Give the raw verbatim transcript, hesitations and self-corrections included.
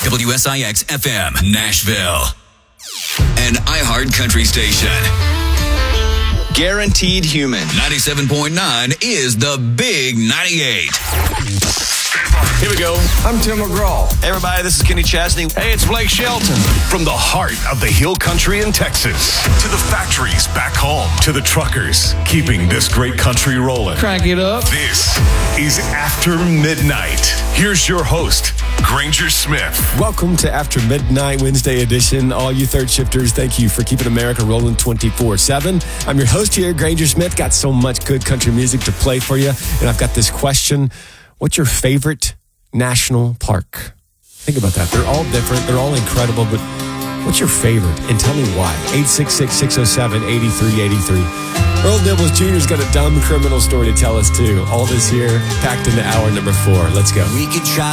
W S I X F M, Nashville. An iHeart Country station. Guaranteed Human. ninety-seven point nine is the Big ninety-eight. Here we go. I'm Tim McGraw. Hey, everybody, this is Kenny Chesney. Hey, it's Blake Shelton. From the heart of the Hill Country in Texas to the factories back home to the truckers keeping this great country rolling. Crank it up. This is After Midnight. Here's your host, Granger Smith. Welcome to After Midnight Wednesday edition. All you third shifters, thank you for keeping America rolling twenty-four seven. I'm your host here, Granger Smith. Got so much good country music to play for you. And I've got this question. What's your favorite national park? Think about that. They're all different. They're all incredible. But what's your favorite? And tell me why. eight six six, six oh seven, eight three eight three. Earl Nibbles Junior's got a dumb criminal story to tell us, too. All this here packed into hour number four. Let's go. We could try